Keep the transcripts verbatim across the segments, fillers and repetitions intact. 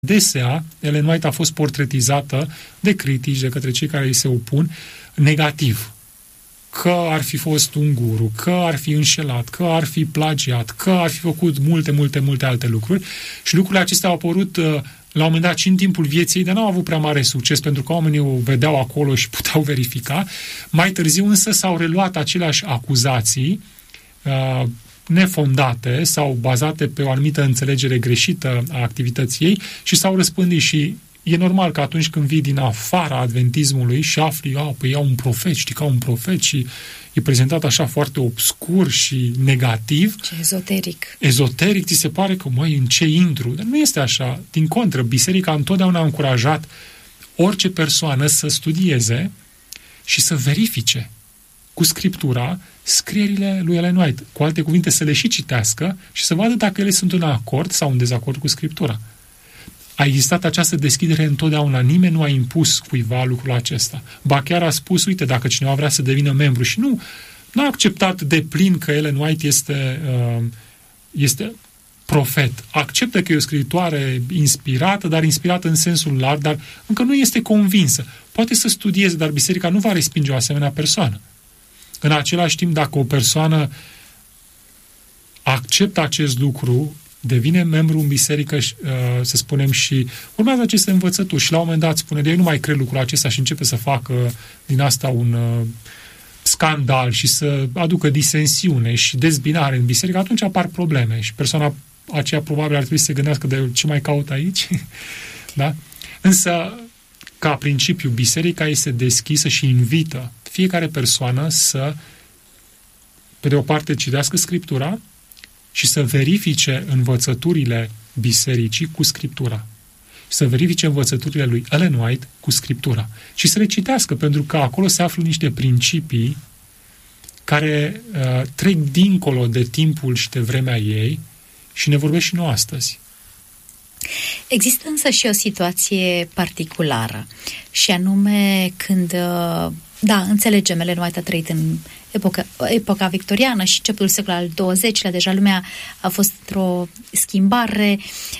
Desea, Ellen White a fost portretizată de critici, de către cei care îi se opun, negativ. Că ar fi fost un guru, că ar fi înșelat, că ar fi plagiat, că ar fi făcut multe, multe, multe alte lucruri. Și lucrurile acestea au apărut la un moment dat și în timpul vieții ei, dar n-au avut prea mare succes, pentru că oamenii o vedeau acolo și puteau verifica. Mai târziu însă s-au reluat aceleași acuzații uh, nefondate sau bazate pe o anumită înțelegere greșită a activității ei și s-au răspândit. Și e normal că atunci când vii din afara adventismului și afli, a, păi iau un profet, știi ca un profet și e prezentat așa foarte obscur și negativ. Ce ezoteric. Ezoteric, ți se pare că, măi, în ce intru? Dar nu este așa. Din contră, biserica întotdeauna a încurajat orice persoană să studieze și să verifice cu Scriptura scrierile lui Ellen White. Cu alte cuvinte, să le și citească și să vadă dacă ele sunt în acord sau în dezacord cu Scriptura. A existat această deschidere întotdeauna. Nimeni nu a impus cuiva lucrul acesta. Ba chiar a spus, uite, dacă cineva vrea să devină membru și nu, nu a acceptat de plin că Ellen White este, uh, este profet. Acceptă că e o scriitoare inspirată, dar inspirată în sensul larg, dar încă nu este convinsă. Poate să studieze, dar biserica nu va respinge o asemenea persoană. În același timp, dacă o persoană acceptă acest lucru, devine membru în biserică, să spunem, și urmează aceste învățături și la un moment dat spune, de eu nu mai cred lucrul acesta și începe să facă din asta un scandal și să aducă disensiune și dezbinare în biserică, atunci apar probleme și persoana aceea probabil ar trebui să se gândească de ce mai caut aici. Da? Însă, ca principiu, biserica este deschisă și invită fiecare persoană să, pe de o parte, citească Scriptura și să verifice învățăturile bisericii cu Scriptura. Să verifice învățăturile lui Ellen White cu Scriptura. Și să le citească, pentru că acolo se află niște principii care uh, trec dincolo de timpul și de vremea ei și ne vorbesc și nouă astăzi. Există însă și o situație particulară, și anume când, da, înțelegem, Ellen White a trăit în epoca, epoca victoriană și începutul secolului al douăzecilea, deja lumea a fost într-o schimbare,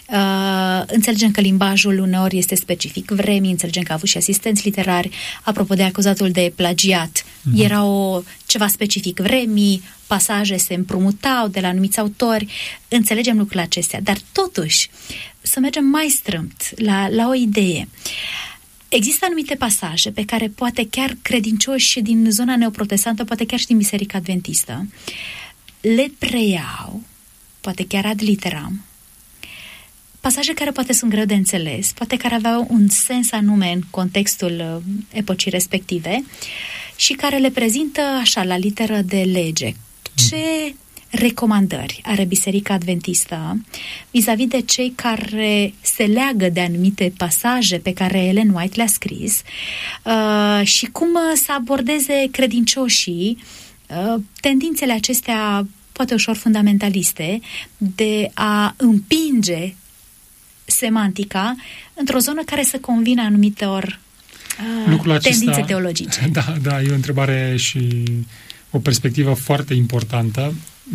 uh, înțelegem că limbajul uneori este specific vremii, înțelegem că a avut și asistenți literari, apropo de acuzatul de plagiat, mm-hmm. era o, ceva specific vremii, pasaje se împrumutau de la anumiți autori, înțelegem lucrurile acestea, dar totuși, să mergem mai strâmt la, la o idee. Există anumite pasaje pe care poate chiar credincioși din zona neoprotestantă, poate chiar și din Biserica Adventistă, le preiau, poate chiar ad literam, pasaje care poate sunt greu de înțeles, poate care aveau un sens anume în contextul epocii respective și care le prezintă așa, la literă de lege. Ce recomandări are Biserica Adventistă vis-a-vis de cei care se leagă de anumite pasaje pe care Ellen White le-a scris uh, și cum să abordeze credincioșii uh, tendințele acestea poate ușor fundamentaliste de a împinge semantica într-o zonă care să convină anumitor uh, tendințe acesta, teologice. Da, da, e o întrebare și o perspectivă foarte importantă.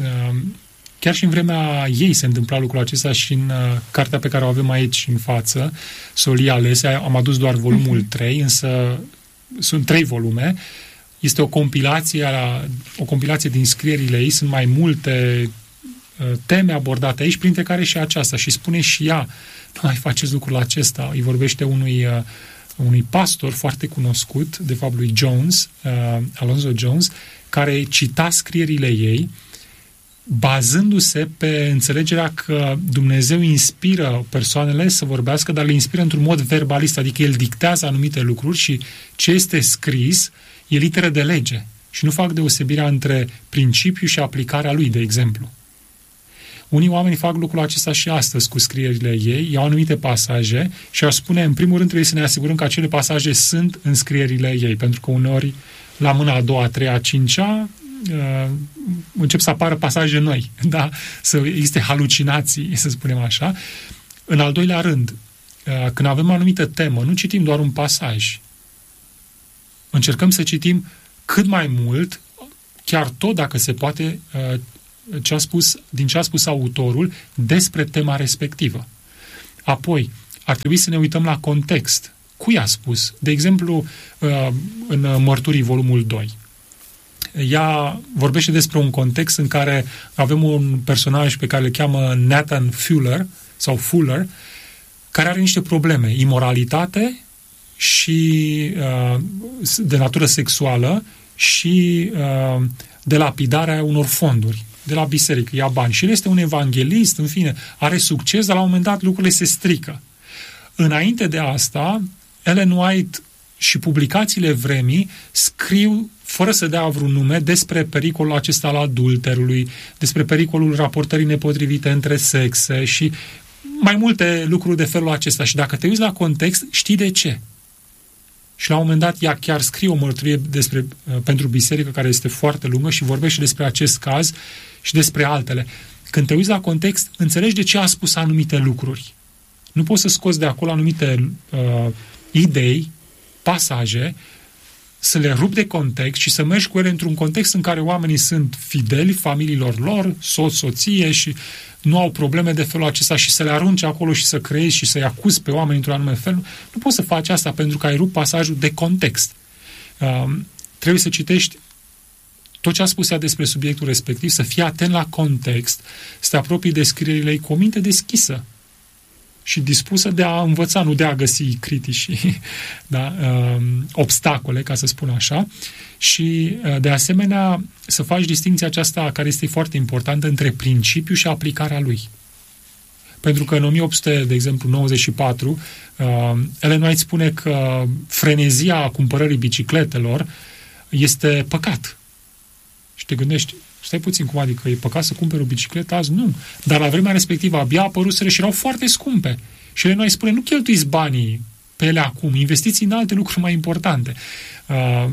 Chiar și în vremea ei se întâmpla lucrul acesta și în cartea pe care o avem aici în față, Solii alese, am adus doar volumul uh-huh. trei, însă sunt trei volume. Este o compilație, o compilație din scrierile ei, sunt mai multe teme abordate aici, printre care și aceasta. Și spune și ea, nu mai faceți lucrul acesta. Îi vorbește unui, unui pastor foarte cunoscut, de fapt lui Jones, Alonzo Jones, care cita scrierile ei, bazându-se pe înțelegerea că Dumnezeu inspiră persoanele să vorbească, dar le inspiră într-un mod verbalist, adică El dictează anumite lucruri și ce este scris e literă de lege și nu fac deosebirea între principiu și aplicarea lui, de exemplu. Unii oameni fac lucrul acesta și astăzi cu scrierile ei, iau anumite pasaje și ar spune, în primul rând trebuie să ne asigurăm că acele pasaje sunt în scrierile ei, pentru că uneori la mâna a doua, a treia, a cincea Uh, încep să apară pasaje noi, da? Să existe halucinații, să spunem așa. În al doilea rând, uh, când avem o anumită temă, nu citim doar un pasaj. Încercăm să citim cât mai mult, chiar tot dacă se poate, uh, ce a spus, din ce a spus autorul despre tema respectivă. Apoi, ar trebui să ne uităm la context. Cui a spus? De exemplu, în Mărturii, volumul doi. Ea vorbește despre un context în care avem un personaj pe care îl cheamă Nathan Fuller, sau Fuller, care are niște probleme. Imoralitate și de natură sexuală și de lapidarea unor fonduri de la biserică, ia bani. Și el este un evanghelist, în fine, are succes, dar la un moment dat lucrurile se strică. Înainte de asta, Ellen White și publicațiile vremii scriu, fără să dea vreun nume, despre pericolul acesta al adulterului, despre pericolul raportării nepotrivite între sexe și mai multe lucruri de felul acesta. Și dacă te uiți la context, știi de ce. Și la un moment dat ea chiar scrie o mărturie despre, pentru biserică, care este foarte lungă și vorbește despre acest caz și despre altele. Când te uiți la context, înțelegi de ce a spus anumite lucruri. Nu poți să scoți de acolo anumite uh, idei, pasaje, să le rupi de context și să mergi cu ele într-un context în care oamenii sunt fideli familiilor lor, soț, soție și nu au probleme de felul acesta și să le arunci acolo și să creezi și să-i acuzi pe oameni într-un anume fel. Nu poți să faci asta pentru că ai rupt pasajul de context. Uh, trebuie să citești tot ce a spus ea despre subiectul respectiv, să fii atent la context, să te apropii de scrierile ei cu o minte deschisă și dispusă de a învăța, nu de a găsi critici și da, uh, obstacole, ca să spun așa, și uh, de asemenea să faci distinția aceasta care este foarte importantă între principiu și aplicarea lui. Pentru că în o mie opt sute, de exemplu, nouăzeci și patru, uh, Ellen White spune că frenezia cumpărării bicicletelor este păcat. Și te gândești, stai puțin, cum adică e păcat să cumperi o bicicletă azi? Nu. Dar la vremea respectivă abia apăruseră și erau foarte scumpe. Și Ellen White spune, nu cheltuiți banii pe ele acum, investiți în alte lucruri mai importante. Uh,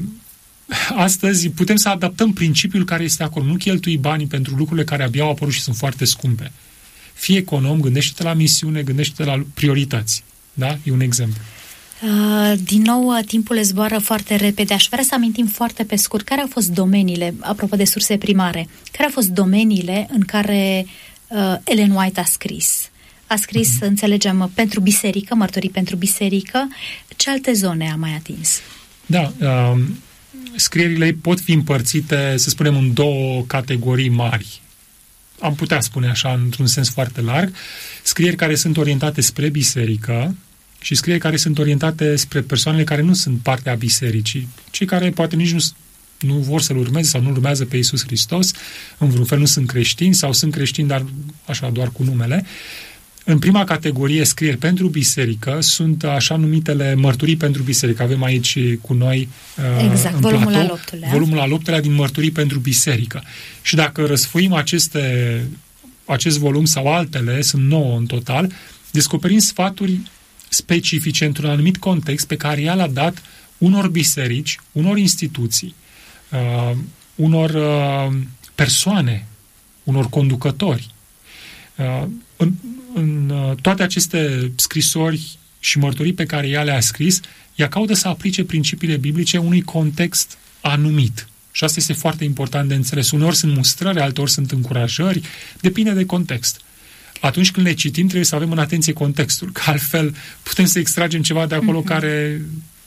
astăzi putem să adaptăm principiul care este acolo. Nu cheltui banii pentru lucrurile care abia au apărut și sunt foarte scumpe. Fii econom, gândește-te la misiune, gândește-te la priorități. Da? E un exemplu. Uh, din nou, timpul zboară foarte repede. Aș vrea să amintim foarte pe scurt care au fost domeniile, apropo de surse primare, care au fost domeniile în care uh, Ellen White a scris. A scris, mm-hmm. înțelegem, pentru biserică, mărturii pentru biserică. Ce alte zone a mai atins? Da, uh, scrierile ei pot fi împărțite, să spunem, în două categorii mari. Am putea spune așa, într-un sens foarte larg. Scrieri care sunt orientate spre biserică și scrieri care sunt orientate spre persoanele care nu sunt parte a bisericii, cei care poate nici nu, nu vor să-L urmeze sau nu urmează pe Iisus Hristos, în vreun fel nu sunt creștini sau sunt creștini, dar așa doar cu numele. În prima categorie, scrieri pentru biserică, sunt așa numitele mărturii pentru biserică. Avem aici cu noi exact, în volumul platou, al optulea. volumul al optulea din mărturii pentru biserică. Și dacă răsfoim aceste, acest volum sau altele, sunt nouă în total, descoperim sfaturi specifice într-un anumit context pe care ea l-a dat unor biserici, unor instituții, uh, unor uh, persoane, unor conducători. Uh, în, în uh, toate aceste scrisori și mărturii pe care ea le-a scris, ea caută să aplice principiile biblice unui context anumit. Și asta este foarte important de înțeles. Uneori sunt mustrări, alteori sunt încurajări, depinde de context. Atunci când le citim, trebuie să avem în atenție contextul, că altfel putem să extragem ceva de acolo mm-hmm. care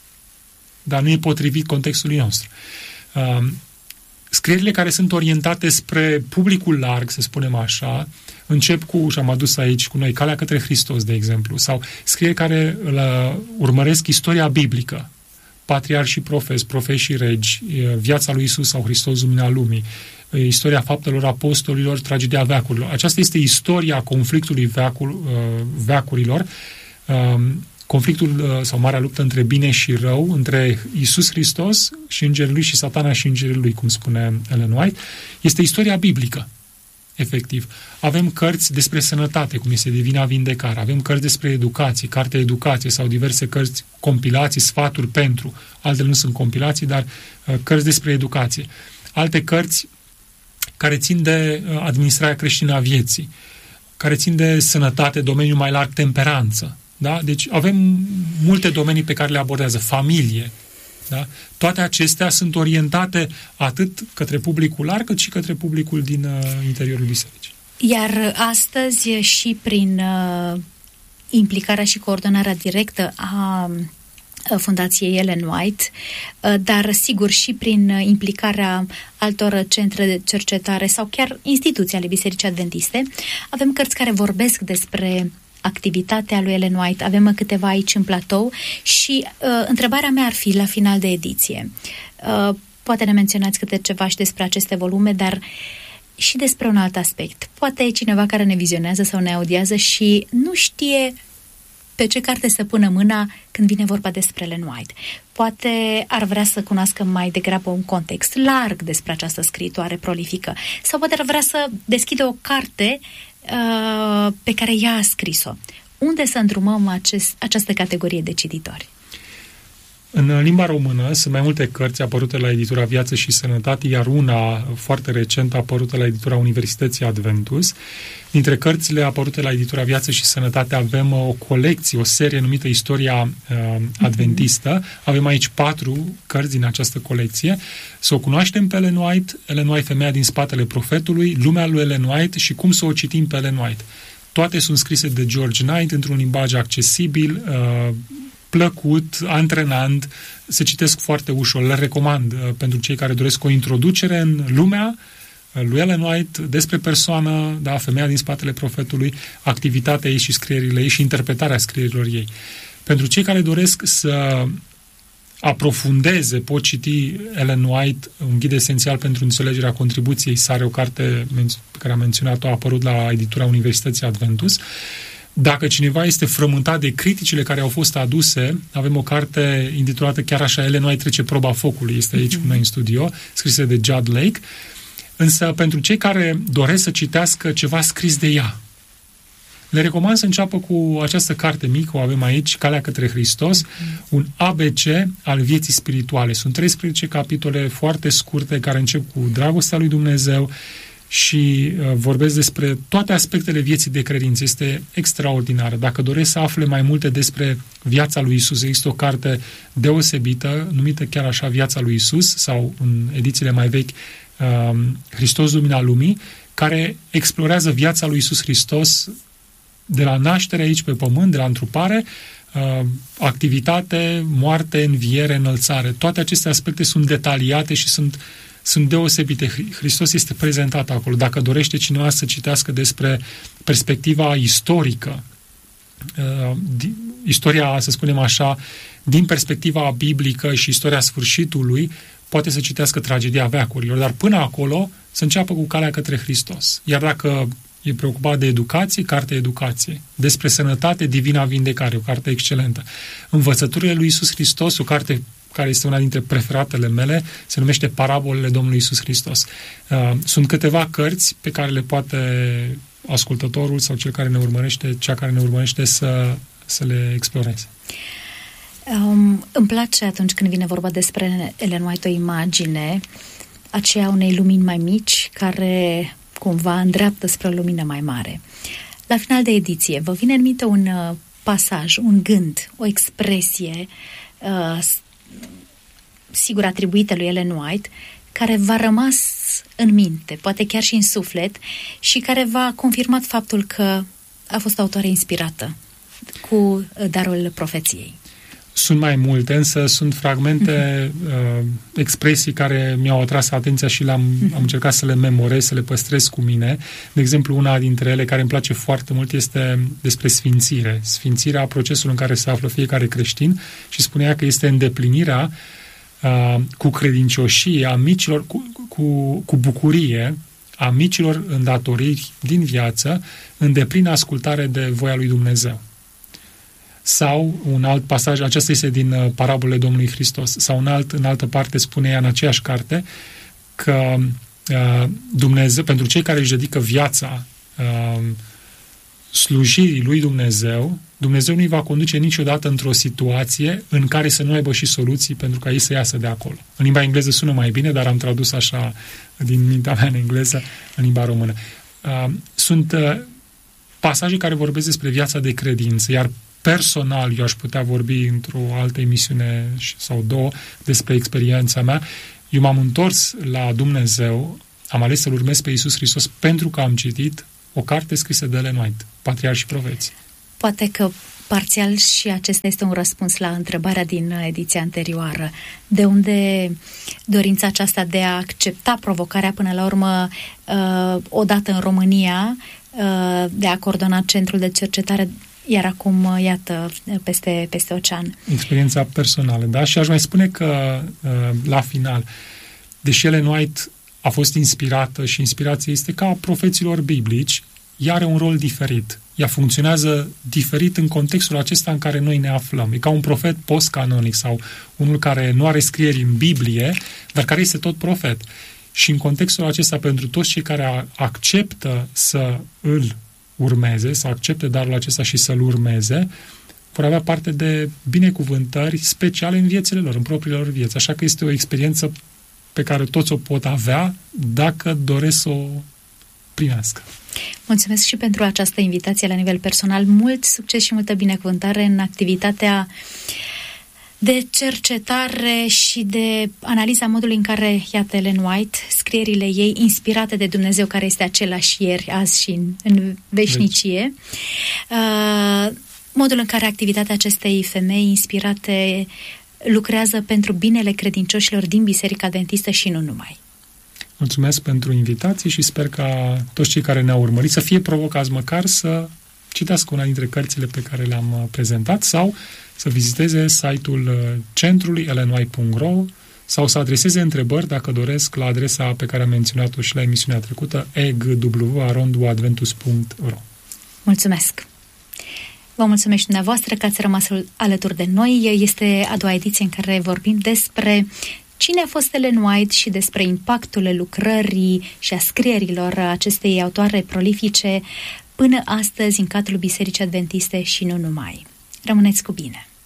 dar nu e potrivit contextului nostru. Uh, scrierile care sunt orientate spre publicul larg, să spunem așa, încep cu, și am adus aici cu noi, Calea către Hristos, de exemplu, sau scrieri care la, urmăresc istoria biblică, patriarhi și profeți, profeți și regi, viața lui Iisus sau Hristos, lumina lumii, istoria faptelor apostolilor, tragedia veacurilor. Aceasta este istoria conflictului veacul, veacurilor, conflictul sau marea luptă între bine și rău, între Iisus Hristos și îngerul lui și Satana și îngerul lui, cum spune Ellen White. Este istoria biblică, efectiv. Avem cărți despre sănătate, cum este Divina Vindecare, avem cărți despre educație, Cartea Educație sau diverse cărți, compilații, sfaturi pentru, altele nu sunt compilații, dar uh, cărți despre educație. Alte cărți care țin de uh, administrarea creștină a vieții, care țin de sănătate, domeniul mai larg, temperanță. Da? Deci avem multe domenii pe care le abordează, familie. Da? Toate acestea sunt orientate atât către publicul larg, cât și către publicul din uh, interiorul bisericii. Iar astăzi și prin uh, implicarea și coordonarea directă a Fundației Ellen White, dar sigur și prin implicarea altor centre de cercetare sau chiar instituții ale Bisericii Adventiste. Avem cărți care vorbesc despre activitatea lui Ellen White, avem câteva aici în platou și uh, întrebarea mea ar fi la final de ediție. Uh, poate ne menționați câte ceva și despre aceste volume, dar și despre un alt aspect. Poate e cineva care ne vizionează sau ne audiază și nu știe pe ce carte să pună mâna când vine vorba despre Ellen White. Poate ar vrea să cunoască mai degrabă un context larg despre această scriitoare prolifică sau poate ar vrea să deschidă o carte uh, pe care ea a scris-o. Unde să îndrumăm acest, această categorie de cititori? În limba română sunt mai multe cărți apărute la editura Viață și Sănătate, iar una foarte recent apărută la editura Universității Adventus. Dintre cărțile apărute la editura Viață și Sănătate avem o colecție, o serie numită Istoria uh, Adventistă. Avem aici patru cărți din această colecție. Să o cunoaștem pe Ellen White, Ellen White, femeia din spatele profetului, lumea lui Ellen White și cum să o citim pe Ellen White. Toate sunt scrise de George Knight într-un limbaj accesibil, uh, plăcut, antrenant, se citesc foarte ușor. Le recomand uh, pentru cei care doresc o introducere în lumea uh, lui Ellen White, despre persoană, da, femeia din spatele profetului, activitatea ei și scrierile ei și interpretarea scrierilor ei. Pentru cei care doresc să aprofundeze, pot citi Ellen White, un ghid esențial pentru înțelegerea contribuției sale, o carte pe care am menționat-o, a apărut la editura Universității Adventus. Dacă cineva este frământat de criticile care au fost aduse, avem o carte intitulată chiar așa, Ellen White trece proba focului, este aici cu noi în studio, scrisă de Judd Lake. Însă pentru cei care doresc să citească ceva scris de ea, le recomand să înceapă cu această carte mică, o avem aici, Calea către Hristos, un A B C al vieții spirituale. Sunt treisprezece capitole foarte scurte care încep cu dragostea lui Dumnezeu și uh, vorbesc despre toate aspectele vieții de credință. Este extraordinară. Dacă doresc să afle mai multe despre viața lui Isus, există o carte deosebită, numită chiar așa Viața lui Isus, sau în edițiile mai vechi uh, Hristos Lumina Lumii, care explorează viața lui Isus Hristos de la naștere aici pe pământ, de la întrupare, uh, activitate, moarte, înviere, înălțare. Toate aceste aspecte sunt detaliate și sunt sunt deosebite. Hristos este prezentat acolo. Dacă dorește cineva să citească despre perspectiva istorică, uh, istoria, să spunem așa, din perspectiva biblică și istoria sfârșitului, poate să citească Tragedia veacurilor, dar până acolo să înceapă cu Calea către Hristos. Iar dacă e preocupat de educație, cartea Educație. Despre sănătate, Divina Vindecare, o carte excelentă. Învățăturile lui Iisus Hristos, o carte care este una dintre preferatele mele, se numește Parabolele Domnului Iisus Hristos. Uh, sunt câteva cărți pe care le poate ascultătorul sau cel care ne urmărește, cea care ne urmărește să, să le exploreze. Um, îmi place atunci când vine vorba despre Ellen White o imagine, aceea unei lumini mai mici care cumva îndreaptă spre o lumină mai mare. La final de ediție, vă vine în minte un uh, pasaj, un gând, o expresie uh, sigur atribuită lui Ellen White, care v-a rămas în minte, poate chiar și în suflet, și care v-a confirmat faptul că a fost autoare inspirată cu darul profeției? Sunt mai multe, însă sunt fragmente, uh, expresii care mi-au atras atenția și le-am am încercat să le memorez, să le păstrez cu mine. De exemplu, una dintre ele care îmi place foarte mult este despre sfințire. Sfințirea, procesul în care se află fiecare creștin, și spunea că este îndeplinirea uh, cu credincioșie a micilor, cu, cu, cu bucurie a micilor îndatoriri din viață, în deplină ascultare de voia lui Dumnezeu. Sau un alt pasaj, acesta este din uh, Parabolele Domnului Hristos, sau un alt, în altă parte spune ea în aceeași carte că uh, Dumnezeu, pentru cei care își dedică viața uh, slujirii lui Dumnezeu, Dumnezeu nu îi va conduce niciodată într-o situație în care să nu aibă și soluții pentru ca ei să iasă de acolo. În limba engleză sună mai bine, dar am tradus așa din mintea mea în engleză, în limba română. Uh, sunt uh, pasaje care vorbesc despre viața de credință, iar personal, eu aș putea vorbi într-o altă emisiune sau două despre experiența mea. Eu m-am întors la Dumnezeu, am ales să-L urmez pe Iisus Hristos pentru că am citit o carte scrisă de Ellen White, Patriarhi și Profeți. Poate că parțial și acesta este un răspuns la întrebarea din ediția anterioară. De unde dorința aceasta de a accepta provocarea până la urmă, uh, odată în România, uh, de a coordona centrul de cercetare, iar acum, iată, peste, peste ocean. Experiența personală, da? Și aș mai spune că, uh, la final, deși Ellen White a fost inspirată și inspirația este ca a profeților biblici, ea are un rol diferit. Ea funcționează diferit în contextul acesta în care noi ne aflăm. E ca un profet post-canonic sau unul care nu are scrieri în Biblie, dar care este tot profet. Și în contextul acesta, pentru toți cei care acceptă să îl urmeze, să accepte darul acesta și să-l urmeze, vor avea parte de binecuvântări speciale în viețile lor, în propriile lor vieți. Așa că este o experiență pe care toți o pot avea dacă doresc să o primească. Mulțumesc și pentru această invitație la nivel personal. Mult succes și multă binecuvântare în activitatea de cercetare și de analiza modului în care, iată, Ellen White, scrierile ei inspirate de Dumnezeu, care este același ieri, azi și în, în veșnicie, uh, modul în care activitatea acestei femei inspirate lucrează pentru binele credincioșilor din Biserica Adventistă și nu numai. Mulțumesc pentru invitație și sper ca toți cei care ne-au urmărit să fie provocați măcar să citească una dintre cărțile pe care le-am prezentat sau să viziteze site-ul centrului ellen white punct r o sau să adreseze întrebări, dacă doresc, la adresa pe care am menționat-o și la emisiunea trecută, e g w arond adventus punct r o. Mulțumesc! Vă mulțumesc și dumneavoastră că ați rămas alături de noi. Este a doua ediție în care vorbim despre cine a fost Ellen White și despre impactul lucrării și a scrierilor acestei autoare prolifice până astăzi în cadrul Bisericii Adventiste și nu numai. Rămâneți cu bine!